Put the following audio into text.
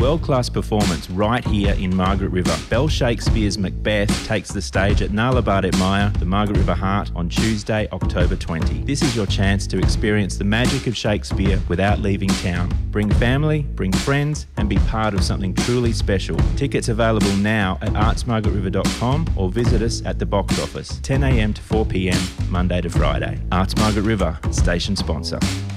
world-class performance right here in Margaret River. Bell Shakespeare's Macbeth takes the stage at Narlabart Maya, the Margaret River Heart, on Tuesday, October 20. This is your chance to experience the magic of Shakespeare without leaving town. Bring family, bring friends, and be part of something truly special. Tickets available now at artsmargaretriver.com or visit us at the box office, 10 a.m. to 4 p.m, Monday to Friday. Arts Margaret River, station sponsor.